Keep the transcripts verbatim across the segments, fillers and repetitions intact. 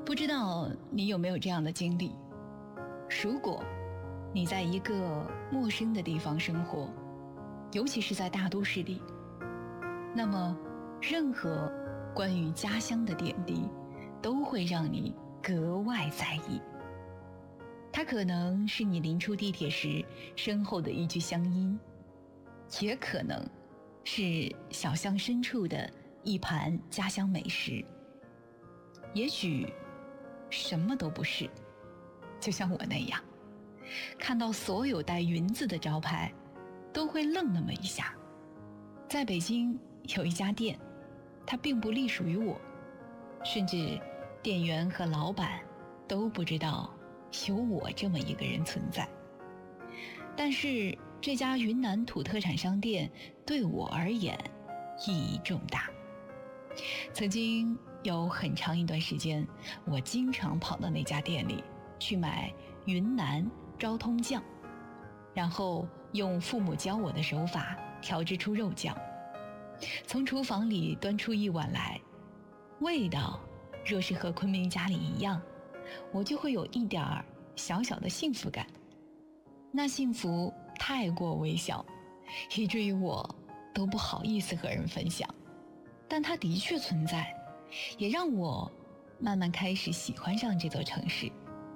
不知道你有没有这样的经历？如果你在一个陌生的地方生活，尤其是在大都市里，那么任何关于家乡的点滴都会让你格外在意。它可能是你临出地铁时身后的一句乡音，也可能是小巷深处的一盘家乡美食，也许什么都不是。就像我那样，看到所有带云字的招牌都会愣那么一下。在北京有一家店，它并不隶属于我，甚至店员和老板都不知道有我这么一个人存在。但是这家云南土特产商店对我而言意义重大。曾经有很长一段时间，我经常跑到那家店里去买云南昭通酱，然后用父母教我的手法调制出肉酱，从厨房里端出一碗来，味道若是和昆明家里一样，我就会有一点小小的幸福感。那幸福太过微小，以至于我都不好意思和人分享，但它的确存在，也让我慢慢开始喜欢上这座城市。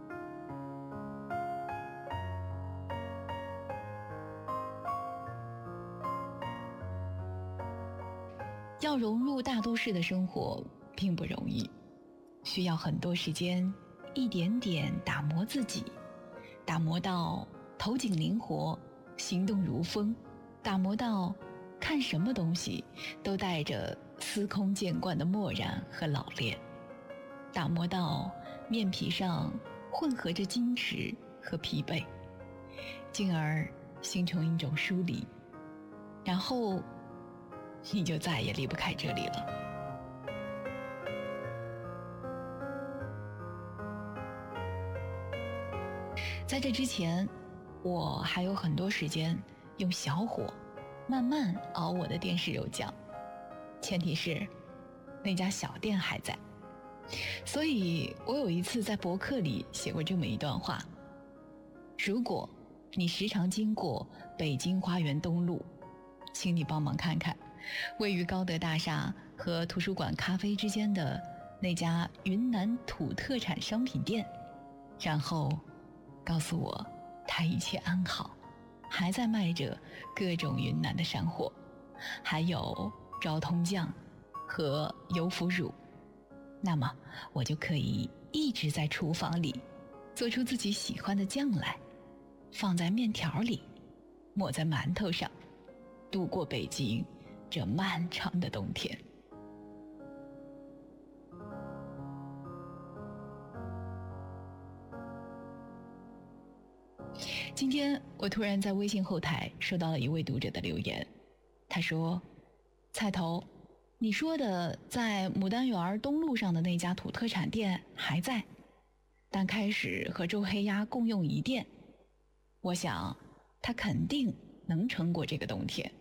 要融入大都市的生活并不容易，需要很多时间，一点点打磨自己，打磨到头颈灵活，行动如风，打磨到看什么东西都带着司空见惯的漠然和老练，打磨到面皮上混合着矜持和疲惫，进而形成一种疏离，然后你就再也离不开这里了。在这之前，我还有很多时间用小火慢慢熬我的电视肉酱，前提是那家小店还在。所以我有一次在博客里写过这么一段话：如果你时常经过北京花园东路，请你帮忙看看位于高德大厦和图书馆咖啡之间的那家云南土特产商品店，然后告诉我它一切安好，还在卖着各种云南的山货，还有昭通酱和油腐乳，那么我就可以一直在厨房里做出自己喜欢的酱来，放在面条里，抹在馒头上，度过北京这漫长的冬天。今天我突然在微信后台收到了一位读者的留言，他说：菜头，你说的在牡丹园东路上的那家土特产店还在，但开始和周黑鸭共用一店，我想他肯定能撑过这个冬天。